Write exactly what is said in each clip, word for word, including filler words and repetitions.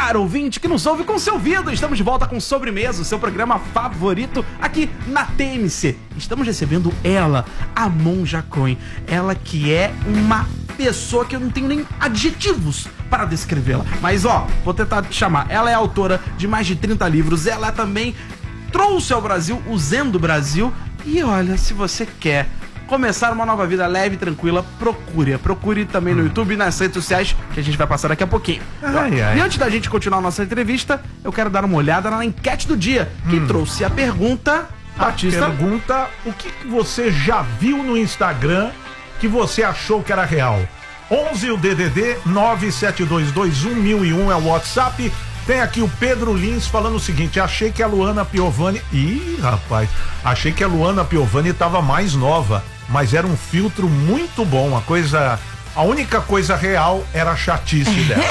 caro ouvinte que nos ouve com seu ouvido. Estamos de volta com Sobremesa, o seu programa favorito aqui na T M C. Estamos recebendo ela, a Monja Coen. Ela que é uma pessoa que eu não tenho nem adjetivos para descrevê-la. Mas ó, vou tentar te chamar. Ela é autora de mais de trinta livros. Ela também trouxe ao Brasil o Zen do Brasil. E olha, se você quer começar uma nova vida leve e tranquila, procure. Procure também no YouTube e nas redes sociais, que a gente vai passar daqui a pouquinho. Ai, ai. E antes da gente continuar a nossa entrevista, eu quero dar uma olhada na enquete do dia, que hum. trouxe a pergunta... A Batista. pergunta, o que, que você já viu no Instagram que você achou que era real? onze o D D D, nove sete dois dois um mil e um é o WhatsApp. Tem aqui o Pedro Lins falando o seguinte: achei que a Luana Piovani... Ih, rapaz, achei que a Luana Piovani estava mais nova, mas era um filtro muito bom, a coisa... A única coisa real era a chatice dela.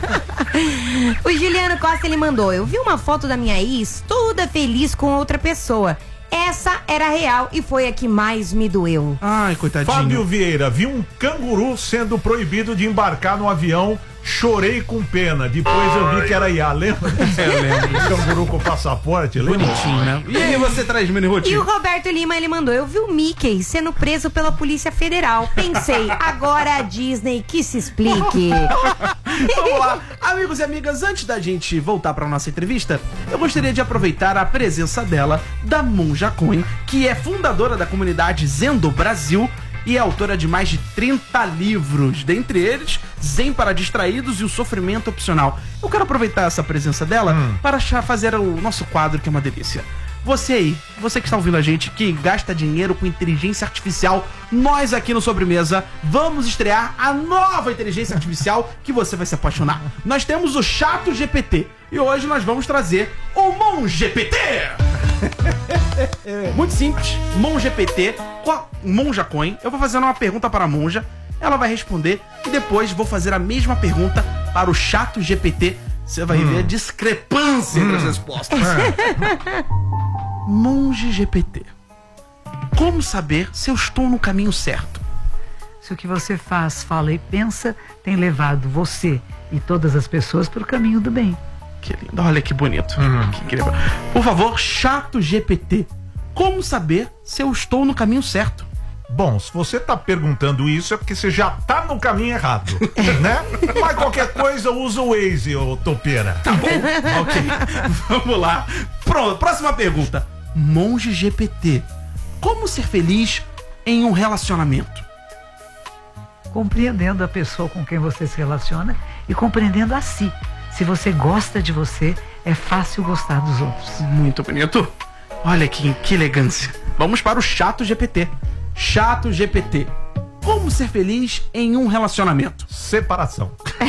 O Juliano Costa, ele mandou: eu vi uma foto da minha ex toda feliz com outra pessoa. Essa era real e foi a que mais me doeu. Ai, coitadinho. Fábio Vieira: vi um canguru sendo proibido de embarcar no avião. Chorei com pena. Depois eu vi que era I A. Lembra? Eu lembro. O canguru com passaporte. Lembra? Bonitinho, né? E aí você traz mini rotina? E o Roberto Lima, ele mandou: eu vi o Mickey sendo preso pela Polícia Federal. Pensei, agora a Disney que se explique. Vamos lá. Amigos e amigas, antes da gente voltar para nossa entrevista, eu gostaria de aproveitar a presença dela, da Monja Coen, que é fundadora da comunidade Zen do Brasil e é autora de mais de trinta livros, dentre eles Zen para Distraídos e O Sofrimento Opcional. Eu quero aproveitar essa presença dela hum. para fazer o nosso quadro, que é uma delícia. Você aí, você que está ouvindo a gente, que gasta dinheiro com inteligência artificial, nós aqui no Sobremesa vamos estrear a nova inteligência artificial que você vai se apaixonar. Nós temos o Chato G P T e hoje nós vamos trazer o Monge P T. Muito simples, Monge P T com a Monja Coen. Eu vou fazer uma pergunta para a Monja, ela vai responder e depois vou fazer a mesma pergunta para o Chato G P T. Você vai hum. ver a discrepância hum. entre as respostas. É. Monge G P T, como saber se eu estou no caminho certo? Se o que você faz, fala e pensa tem levado você e todas as pessoas para o caminho do bem. Que lindo, olha que bonito, hum. que incrível. Por favor, Chato G P T, como saber se eu estou no caminho certo? Bom, se você tá perguntando isso é porque você já tá no caminho errado, né? Mas qualquer coisa usa o Waze, ô topeira. Tá bom? Ok, vamos lá. Pronto, próxima pergunta. Monge G P T, como ser feliz em um relacionamento? Compreendendo a pessoa com quem você se relaciona e compreendendo a si. Se você gosta de você, é fácil gostar dos outros. Muito bonito. Olha que, que elegância. Vamos para o Chato G P T. Chato G P T, como ser feliz em um relacionamento? Separação.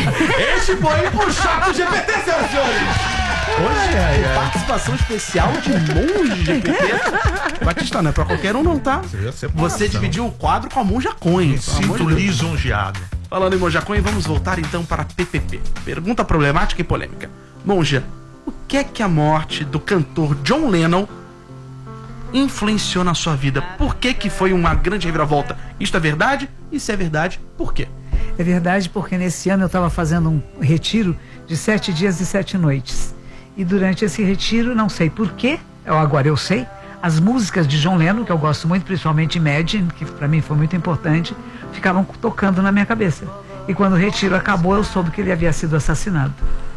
Este foi o Chato G P T, senhoras e senhores. Hoje é participação especial de Monge G P T. Batista, não é pra qualquer um não, tá? Você dividiu o quadro com a Monja Coen. Me sinto lisonjeado. Falando em Monja Coen, vamos voltar então para a P P P. Pergunta problemática e polêmica. Monja, o que é que a morte do cantor John Lennon influenciou na sua vida? Por que que foi uma grande reviravolta? Isto é verdade? E se é verdade, por quê? É verdade porque nesse ano eu estava fazendo um retiro de sete dias e sete noites. E durante esse retiro, não sei por quê, eu, agora eu sei, as músicas de John Lennon, que eu gosto muito, principalmente Imagine, que para mim foi muito importante, ficavam tocando na minha cabeça. E quando o retiro acabou, eu soube que ele havia sido assassinado.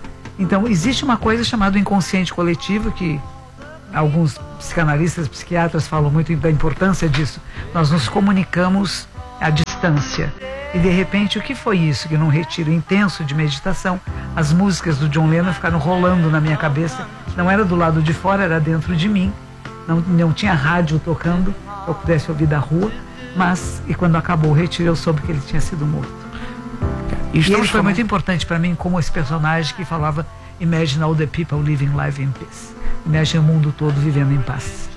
Então existe uma coisa chamada inconsciente coletivo, que alguns psicanalistas, psiquiatras falam muito da importância disso. Nós nos comunicamos à distância. E de repente, o que foi isso? Que num retiro intenso de meditação, as músicas do John Lennon ficaram rolando na minha cabeça. Não era do lado de fora, era dentro de mim. Não, não tinha rádio tocando, eu pudesse ouvir da rua. Mas, e quando acabou o retiro, eu soube que ele tinha sido morto. E, e ele foi falando... muito importante para mim como esse personagem que falava Imagine all the people living life in peace. Imagine o mundo todo vivendo em paz.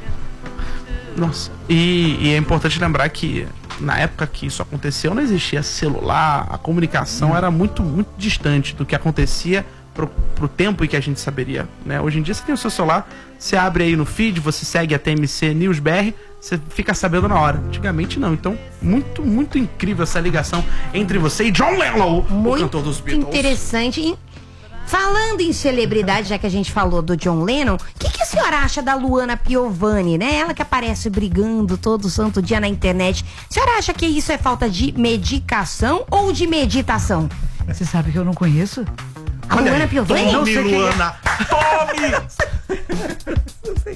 Nossa. E, e é importante lembrar que na época que isso aconteceu não existia celular, a comunicação hum. era muito, muito distante do que acontecia pro, pro tempo em que a gente saberia, né? Hoje em dia você tem o seu celular, você abre aí no feed, você segue a T M C News B R, você fica sabendo na hora. Antigamente não. Então, muito, muito incrível essa ligação entre você e John Lennon, muito o cantor dos Beatles. Interessante. Falando em celebridade, já que a gente falou do John Lennon, o que, que a senhora acha da Luana Piovani, né? Ela que aparece brigando todo santo dia na internet. A senhora acha que isso é falta de medicação ou de meditação? Você sabe que eu não conheço? A Olha Luana aí, Piovani? Tome, Não sei quem é. Luana! Tome!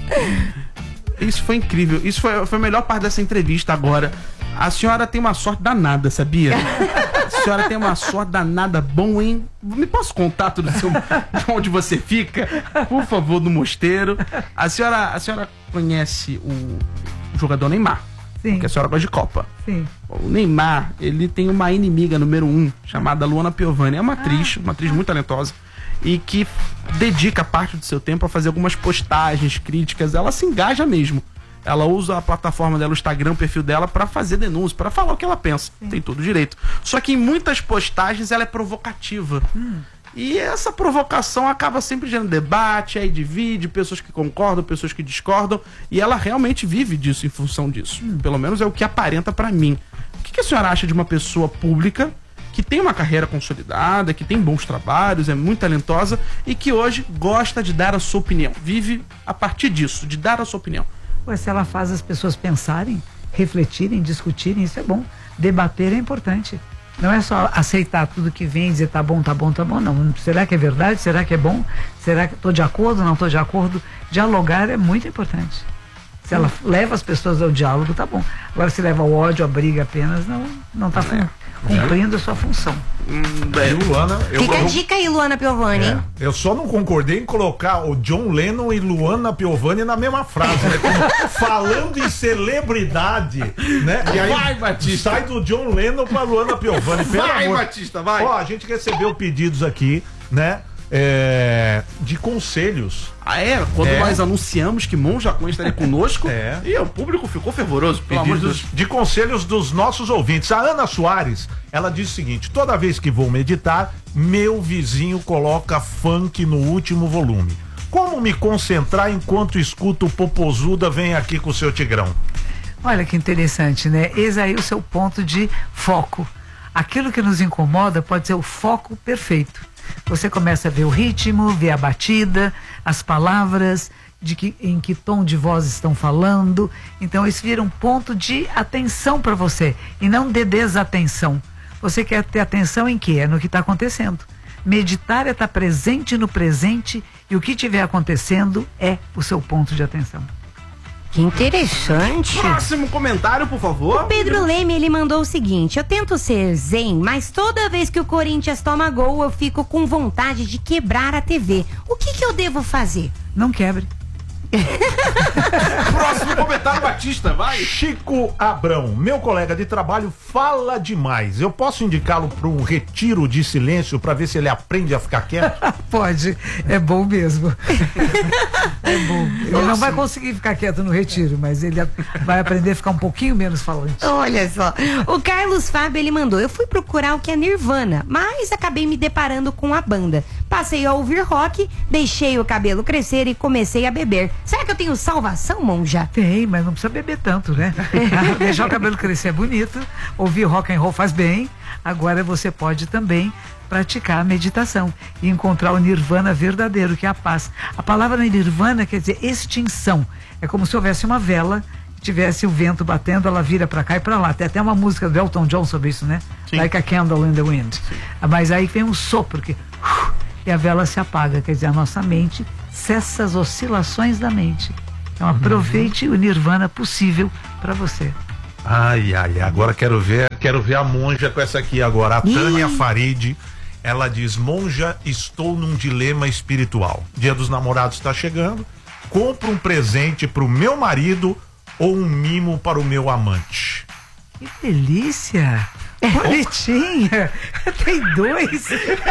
Isso foi incrível. Isso foi, foi a melhor parte dessa entrevista agora. A senhora tem uma sorte danada, sabia? A senhora tem uma sorte danada, bom, hein? Me posso contar tudo do seu, de onde você fica? Por favor, do Mosteiro. A senhora, a senhora conhece o jogador Neymar? Sim. Que a senhora gosta de Copa. Sim. O Neymar, ele tem uma inimiga número um, chamada Luana Piovani. É uma atriz, uma atriz muito talentosa. E que dedica parte do seu tempo a fazer algumas postagens, críticas. Ela se engaja mesmo. Ela usa a plataforma dela, o Instagram, o perfil dela, pra fazer denúncia, pra falar o que ela pensa. Sim. Tem todo o direito. Só que em muitas postagens ela é provocativa. Hum. E essa provocação acaba sempre gerando debate, aí divide, pessoas que concordam, pessoas que discordam. E ela realmente vive disso, em função disso. Hum. Pelo menos é o que aparenta pra mim. O que, que a senhora acha de uma pessoa pública que tem uma carreira consolidada, que tem bons trabalhos, é muito talentosa e que hoje gosta de dar a sua opinião? Vive a partir disso, de dar a sua opinião. Pois se ela faz as pessoas pensarem, refletirem, discutirem, isso é bom. Debater é importante. Não é só aceitar tudo que vem e dizer tá bom, tá bom, tá bom. Não. Será que é verdade? Será que é bom? Será que estou de acordo? Não estou de acordo? Dialogar é muito importante. Se ela leva as pessoas ao diálogo, tá bom. Agora, se leva ao ódio, a briga apenas, não, não tá é. cumprindo a sua função. Hum, bem, Luana, eu, Fica eu, a dica aí, Luana Piovani. é, eu só não concordei em colocar o John Lennon e Luana Piovani na mesma frase, né? Como, falando em celebridade, né? E aí vai, Batista. Sai do John Lennon pra Luana Piovani. Pelo vai, amor. Batista, vai. Ó, a gente recebeu pedidos aqui, né? É, de conselhos. Ah, é? Quando é. nós anunciamos que Monja Coen estaria conosco, é. e o público ficou fervoroso, pelo amor de Deus. De conselhos dos nossos ouvintes. A Ana Soares, ela diz o seguinte: toda vez que vou meditar, meu vizinho coloca funk no último volume. Como me concentrar enquanto escuto o Popozuda vem aqui com o seu Tigrão? Olha que interessante, né? Eis aí o seu ponto de foco. Aquilo que nos incomoda pode ser o foco perfeito. Você começa a ver o ritmo, ver a batida, as palavras, de que, em que tom de voz estão falando. Então isso vira um ponto de atenção para você e não de desatenção. Você quer ter atenção em quê? É no que está acontecendo. Meditar é estar presente no presente e o que estiver acontecendo é o seu ponto de atenção. Que interessante. Próximo comentário, por favor. O Pedro Leme, ele mandou o seguinte: eu tento ser zen, mas toda vez que o Corinthians toma gol, eu fico com vontade de quebrar a T V. O que que eu devo fazer? Não quebre. Próximo comentário, Batista, vai. Chico Abrão, meu colega de trabalho fala demais. Eu posso indicá-lo para um retiro de silêncio para ver se ele aprende a ficar quieto? Pode, é bom mesmo. É bom. Ele não vai conseguir ficar quieto no retiro, mas ele vai aprender a ficar um pouquinho menos falante. Olha só, o Carlos Fábio, ele mandou: eu fui procurar o que é Nirvana, mas acabei me deparando com a banda. Passei a ouvir rock, deixei o cabelo crescer e comecei a beber. Será que eu tenho salvação, Monja? Tem, mas não precisa beber tanto, né? Deixar o cabelo crescer é bonito, ouvir rock and roll faz bem. Agora você pode também praticar a meditação e encontrar o nirvana verdadeiro, que é a paz. A palavra nirvana quer dizer extinção. É como se houvesse uma vela, tivesse o vento batendo, ela vira pra cá e pra lá. Tem até uma música do Elton John sobre isso, né? Sim. Like a candle in the wind. Sim. Mas aí vem um sopro que uh, e a vela se apaga, quer dizer, a nossa mente cessa as oscilações da mente. Então aproveite uhum. o nirvana possível para você. Ai, ai, agora quero ver, quero ver a Monja com essa aqui agora, a Tânia Farid. Ela diz: Monja, estou num dilema espiritual. Dia dos Namorados está chegando. Compro um presente pro meu marido ou um mimo para o meu amante? Que delícia! Bonitinha! Tem dois!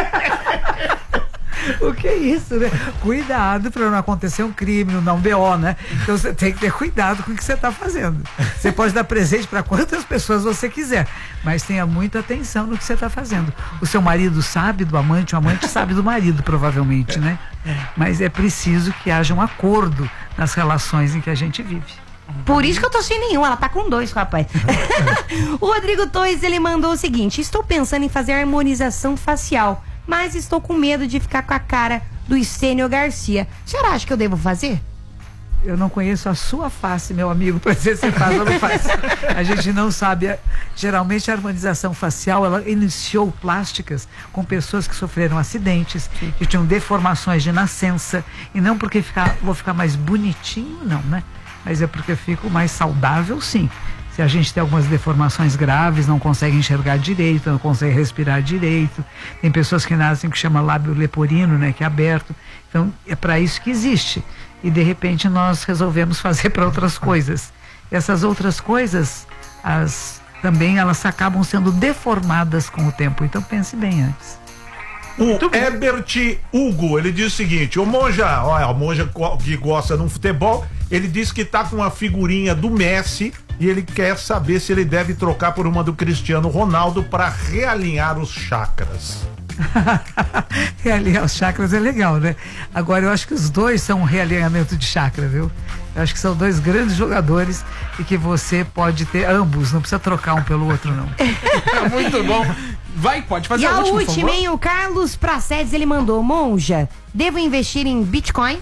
O que é isso, né? Cuidado para não acontecer um crime, não um B O, né? Então você tem que ter cuidado com o que você está fazendo. Você pode dar presente para quantas pessoas você quiser, mas tenha muita atenção no que você está fazendo. O seu marido sabe do amante, o amante sabe do marido, provavelmente, né? Mas é preciso que haja um acordo nas relações em que a gente vive. Por isso que eu tô sem nenhum, ela tá com dois, rapaz. O Rodrigo Torres, ele mandou o seguinte: estou pensando em fazer harmonização facial, mas estou com medo de ficar com a cara do Estênio Garcia. A senhora acha que eu devo fazer? Eu não conheço a sua face, meu amigo, para dizer se faz ou não faz. A gente não sabe. Geralmente a harmonização facial, ela iniciou plásticas com pessoas que sofreram acidentes, que tinham deformações de nascença, e não porque ficar, vou ficar mais bonitinho, não, né? Mas é porque eu fico mais saudável, sim. Se a gente tem algumas deformações graves, não consegue enxergar direito, não consegue respirar direito. Tem pessoas que nascem que chama lábio leporino, né, que é aberto. Então, é para isso que existe. E de repente nós resolvemos fazer para outras coisas. Essas outras coisas, as, também elas acabam sendo deformadas com o tempo. Então pense bem antes. O Herbert Hugo, ele diz o seguinte: o Monja, olha, o Monja que gosta de um futebol, ele diz que tá com uma figurinha do Messi e ele quer saber se ele deve trocar por uma do Cristiano Ronaldo para realinhar os chakras. Realinhar os chakras é legal, né? Agora eu acho que os dois são um realinhamento de chakra, viu? Eu acho que são dois grandes jogadores e que você pode ter ambos, não precisa trocar um pelo outro, não. Muito bom. Vai, pode fazer e a, a última, última, hein? O Carlos Pracedes, ele mandou: Monja, devo investir em Bitcoin?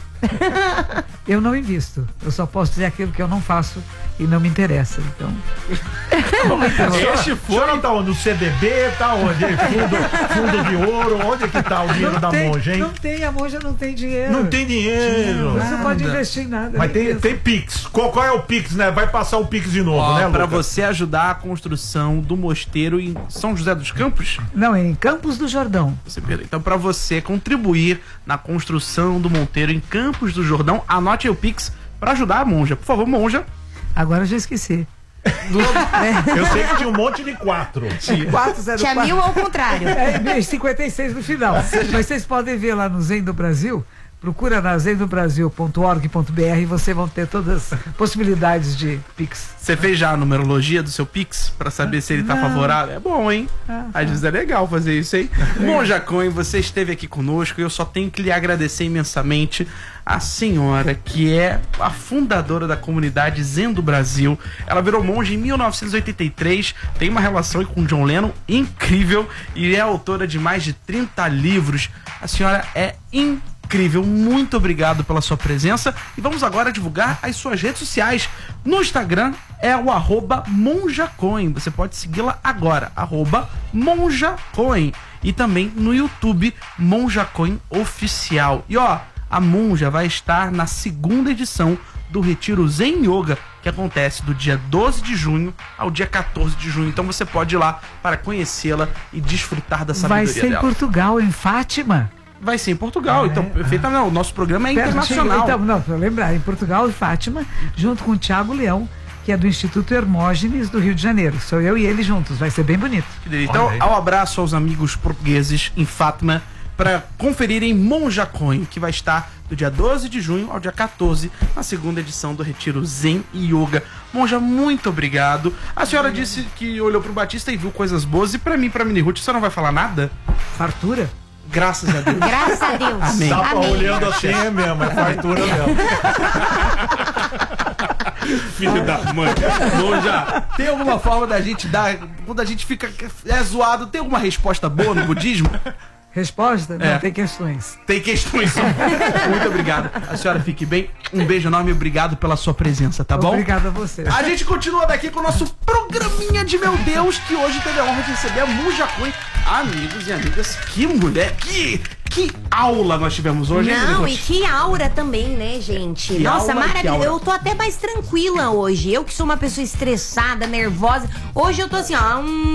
Eu não invisto. Eu só posso dizer aquilo que eu não faço e não me interessa. Então. Esse foi tá onde? No C D B, tá onde? Fundo, fundo de ouro, onde é que tá o dinheiro não da tem, Monja, hein? Não tem, a Monja não tem dinheiro. Não tem dinheiro. Você não pode investir em nada. Mas tem, tem Pix. Qual, qual é o Pix, né? Vai passar o Pix de novo, Ó, né, pra Lucas? você ajudar a construção do mosteiro em São José dos Campos. Não, é em Campos do Jordão. Então, para você contribuir na construção do Monteiro em Campos do Jordão, anote aí o Pix para ajudar a Monja. Por favor, Monja. Agora eu já esqueci. Eu sei que tinha um monte de quatro. quatro zero Tinha quatro. mil ao contrário. É, cinquenta e seis no final. Mas vocês podem ver lá no Zen do Brasil. Procura na zen do brasil ponto org ponto b r e vocês vão ter todas as possibilidades de Pix. Você fez já a numerologia do seu Pix para saber se ele tá Não. favorável? É bom, hein? Ah, Às vezes é legal fazer isso, hein? Monja Cohen, você esteve aqui conosco e eu só tenho que lhe agradecer imensamente. A senhora, que é a fundadora da comunidade Zen do Brasil. Ela virou monja em mil novecentos e oitenta e três, tem uma relação com John Lennon incrível e é autora de mais de trinta livros. A senhora é incrível. Incrível, muito obrigado pela sua presença e vamos agora divulgar as suas redes sociais. No Instagram é o arroba monjacoin, você pode segui-la agora, arroba monjacoin, e também no YouTube Monjacoin Oficial. E ó, a Monja vai estar na segunda edição do Retiro Zen Yoga, que acontece do dia doze de junho ao dia quatorze de junho. Então você pode ir lá para conhecê-la e desfrutar da sabedoria Vai ser em dela. Portugal, em Fátima. Vai ser em Portugal, É, então perfeita, não, o nosso programa é Pertinho, internacional. Então, não, para lembrar, em Portugal e Fátima, junto com o Tiago Leão, que é do Instituto Hermógenes do Rio de Janeiro. Sou eu e ele juntos, vai ser bem bonito. Então, ao abraço aos amigos portugueses em Fátima para conferirem Monja Cohen, que vai estar do dia doze de junho ao dia quatorze, na segunda edição do Retiro Zen e Yoga. Monja, muito obrigado. A senhora disse que olhou pro Batista e viu coisas boas, e para mim, para Mini Ruth, você não vai falar nada? Fartura? Graças a Deus. Graças a Deus. Amém. Tá Amém. olhando assim, é mesmo, é fartura mesmo. Filho da mãe. Monja, tem alguma forma da gente dar, quando a gente fica é zoado, tem alguma resposta boa no budismo? Resposta? É. Não, tem questões. Tem questões. Muito obrigado. A senhora fique bem. Um beijo enorme e obrigado pela sua presença, tá bom? Obrigado a você. A gente continua daqui com o nosso programinha de meu Deus, que hoje teve a honra de receber a Monja Cohen. Amigos e amigas, que mulher, que, que aula nós tivemos hoje, hein, Não, Mini e Ruth? que aura também, né, gente? Que Nossa, aula, que maravilha. aura. Eu tô até mais tranquila hoje. Eu que sou uma pessoa estressada, nervosa. Hoje eu tô assim, ó. Hum,